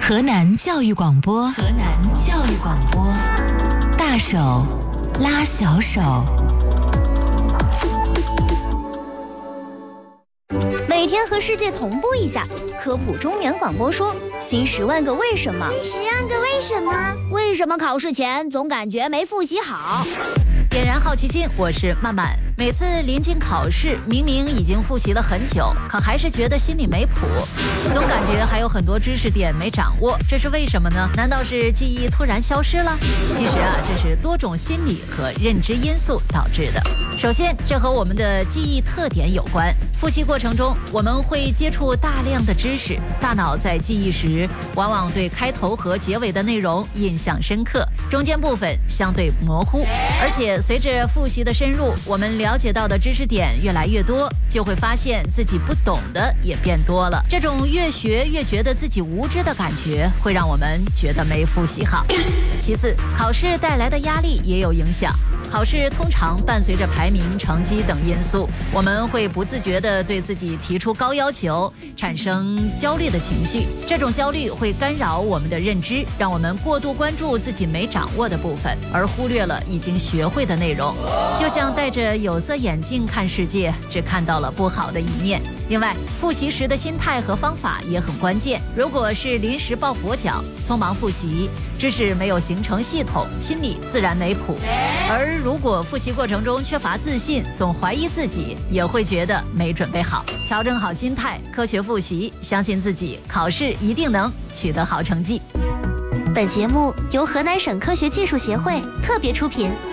河南教育广播，河南教育广播，大手拉小手。 每天和世界同步一下，科普中原广播说新10万个为什么。 新10万个为什么？ 为什么考试前总感觉没复习好？ 点燃好奇心，我是曼曼。每次临近考试，明明已经复习了很久，可还是觉得心里没谱，总感觉还有很多知识点没掌握，这是为什么呢？难道是记忆突然消失了？其实这是多种心理和认知因素导致的。首先，这和我们的记忆特点有关。复习过程中，我们会接触大量的知识，大脑在记忆时，往往对开头和结尾的内容印象深刻，中间部分相对模糊。而且随着复习的深入，我们了解到的知识点越来越多，就会发现自己不懂的也变多了。这种越学越觉得自己无知的感觉，会让我们觉得没复习好。其次，考试带来的压力也有影响。考试通常伴随着排名、成绩等因素，我们会不自觉地对自己提出高要求，产生焦虑的情绪。这种焦虑会干扰我们的认知，让我们过度关注自己没掌握的部分，而忽略了已经学会的内容。就像戴着有色眼镜看世界，只看到了不好的一面。另外，复习时的心态和方法也很关键。如果是临时抱佛脚、匆忙复习，知识没有形成系统，心里自然没谱。而如果复习过程中缺乏自信，总怀疑自己，也会觉得没准备好。调整好心态，科学复习，相信自己，考试一定能取得好成绩。 本节目由河南省科学技术协会特别出品。